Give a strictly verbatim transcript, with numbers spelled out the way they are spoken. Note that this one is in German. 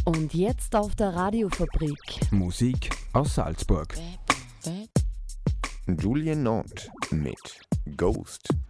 Und jetzt auf der Radiofabrik. Musik aus Salzburg. Julien Nord mit Ghost.